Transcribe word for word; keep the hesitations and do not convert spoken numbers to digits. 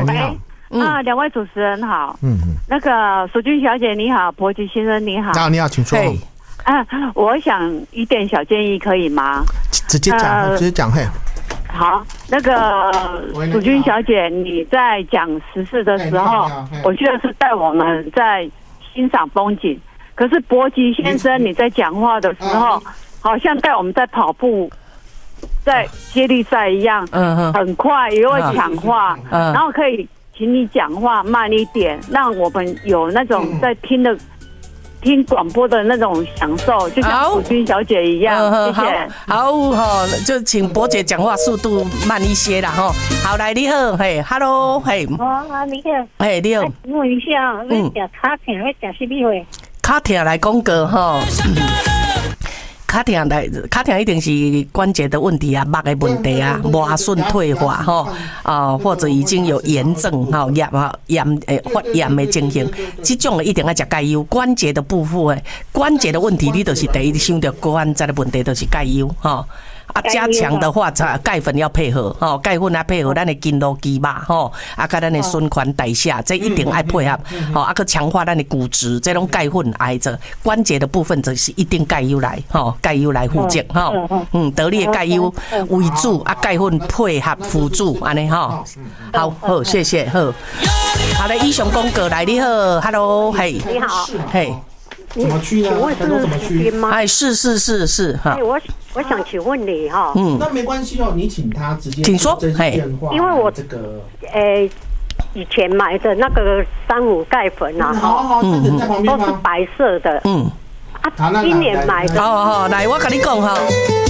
你好。 嗯、啊，两位主持人好。 嗯嗯。 那个淑君小姐你好，伯吉先生你好。 啊，你好，请说。 啊，我想一点小建议可以吗？ 直接讲，呃、直接讲嘿。 好，那个淑君小姐，你在讲时事的时候，我觉得是带我们在欣赏风景。可是伯吉先生你在讲话的时候，好像带我们在跑步。在接力赛一样，嗯很快也会抢话，嗯，然后可以请你讲话慢一点，让我们有那种在听的、听广播的那种享受，就像淑君小姐一样。谢谢。 好，好，就请伯姐讲话速度慢一些啦，哈。好，来，你好，嘿 ，Hello， 嘿。 哦，你好。 嘿，你好。 请问一下，你食卡疼要食什么货？ 卡疼来讲个哈。卡疼来，卡疼一定是关节的问题啊，目的问题啊，磨损退化哈啊，或者已经有炎症哈炎啊炎诶发炎的情形，这种一定要食钙优。关节的部分诶，关节的问题，你就是第一想到关节的问题，就是钙优哈。啊，加强的话，钙粉要配合吼，钙粉要配合咱的筋络肌肉吼，啊，甲咱的循环代谢，这一定要配合吼，啊，去强化咱的骨质，这种钙粉挨着关节的部分，就是一定钙优来吼，钙优来辅助吼，嗯，得力的钙优为主，啊，钙粉配合辅助，安尼吼，好好，谢谢好，好嘞，以上公告来，你好 ，Hello， 嘿， 你好， 嘿。 怎么去呢？ 请问是淑君吗？ 哎，是是是是哈。 哎，我我想请问你哈。 嗯，那没关系哦，你请他直接请说。 哎， 因为我这个诶以前买的那个三五钙粉啊， 好好，这个在旁边都是白色的。 嗯。 啊，今年买的。 好好，来，我跟你讲哈。